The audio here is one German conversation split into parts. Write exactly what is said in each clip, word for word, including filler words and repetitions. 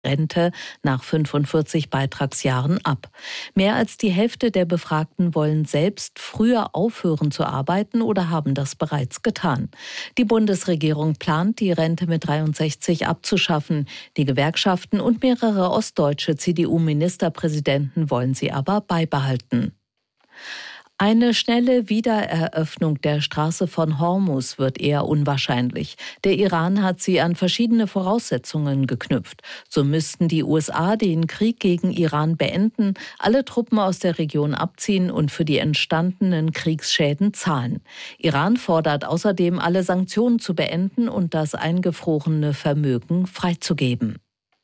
Rente nach fünfundvierzig Beitragsjahren ab. Mehr als die Hälfte der Befragten wollen selbst früher aufhören zu arbeiten oder haben das bereits getan. Die Bundesregierung plant, die Rente mit dreiundsechzig abzuschaffen. Die Gewerkschaften und mehrere ostdeutsche C D U-Ministerpräsidenten wollen sie aber beibehalten. Eine schnelle Wiedereröffnung der Straße von Hormuz wird eher unwahrscheinlich. Der Iran hat sie an verschiedene Voraussetzungen geknüpft. So müssten die U S A den Krieg gegen Iran beenden, alle Truppen aus der Region abziehen und für die entstandenen Kriegsschäden zahlen. Iran fordert außerdem, alle Sanktionen zu beenden und das eingefrorene Vermögen freizugeben.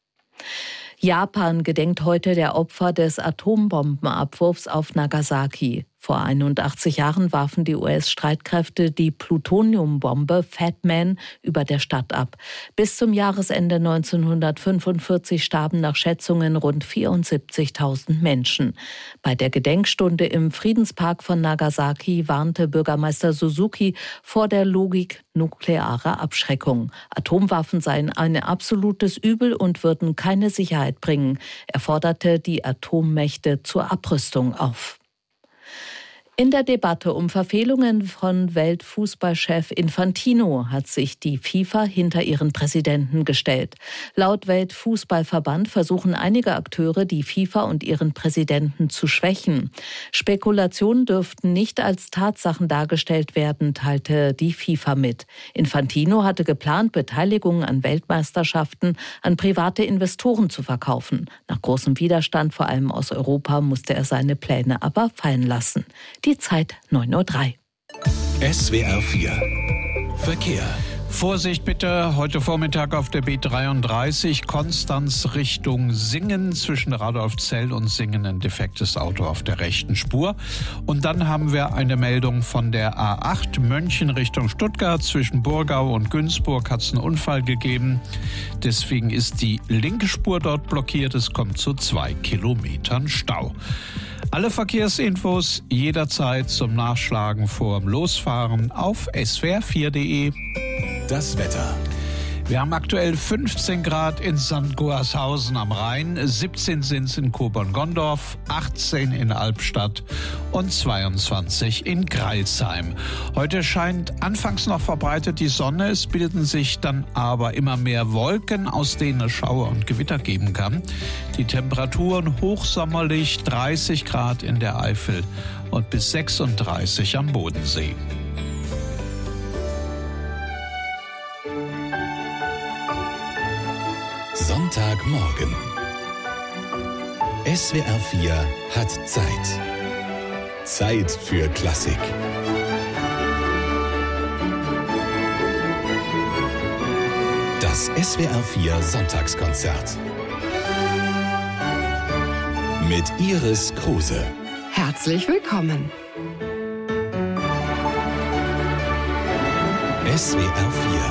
Japan gedenkt heute der Opfer des Atombombenabwurfs auf Nagasaki. Vor einundachtzig Jahren warfen die U S-Streitkräfte die Plutoniumbombe Fat Man über der Stadt ab. Bis zum Jahresende neunzehnhundertfünfundvierzig starben nach Schätzungen rund vierundsiebzigtausend Menschen. Bei der Gedenkstunde im Friedenspark von Nagasaki warnte Bürgermeister Suzuki vor der Logik nuklearer Abschreckung. Atomwaffen seien ein absolutes Übel und würden keine Sicherheit bringen. Er forderte die Atommächte zur Abrüstung auf. In der Debatte um Verfehlungen von Weltfußballchef Infantino hat sich die FIFA hinter ihren Präsidenten gestellt. Laut Weltfußballverband versuchen einige Akteure, die FIFA und ihren Präsidenten zu schwächen. Spekulationen dürften nicht als Tatsachen dargestellt werden, teilte die FIFA mit. Infantino hatte geplant, Beteiligungen an Weltmeisterschaften an private Investoren zu verkaufen. Nach großem Widerstand, vor allem aus Europa, musste er seine Pläne aber fallen lassen. Die Zeit neun Uhr drei. S W R vier Verkehr. Vorsicht bitte, heute Vormittag auf der B dreiunddreißig, Konstanz Richtung Singen, zwischen Radolfzell und Singen ein defektes Auto auf der rechten Spur. Und dann haben wir eine Meldung von der A acht, München Richtung Stuttgart, zwischen Burgau und Günzburg hat es einen Unfall gegeben. Deswegen ist die linke Spur dort blockiert, es kommt zu zwei Kilometern Stau. Alle Verkehrsinfos jederzeit zum Nachschlagen vorm Losfahren auf S W R vier punkt de. Das Wetter. Wir haben aktuell fünfzehn Grad in Sankt Goarshausen am Rhein, siebzehn sind es in Kobern-Gondorf, achtzehn in Albstadt und zweiundzwanzig in Crailsheim. Heute scheint anfangs noch verbreitet die Sonne, es bilden sich dann aber immer mehr Wolken, aus denen es Schauer und Gewitter geben kann. Die Temperaturen hochsommerlich, dreißig Grad in der Eifel und bis sechsunddreißig am Bodensee. Sonntagmorgen. S W R vier hat Zeit. Zeit für Klassik. Das S W R vier Sonntagskonzert. Mit Iris Kruse. Herzlich willkommen. S W R vier